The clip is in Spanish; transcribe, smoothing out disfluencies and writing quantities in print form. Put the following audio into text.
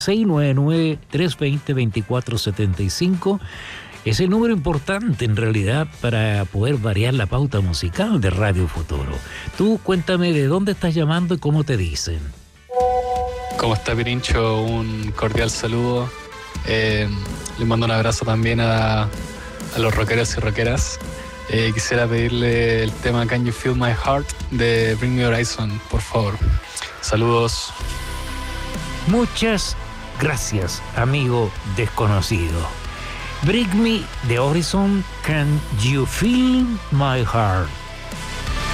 699-320-2475. Es el número importante en realidad para poder variar la pauta musical de Radio Futuro. Tú cuéntame de dónde estás llamando y cómo te dicen. ¿Cómo está, Pirincho? Un cordial saludo. Le mando un abrazo también a los rockeros y rockeras. Quisiera pedirle el tema Can You Feel My Heart de Bring Me Horizon, por favor. Saludos. Muchas gracias, amigo desconocido. Bring Me the Horizon, Can You Feel My Heart.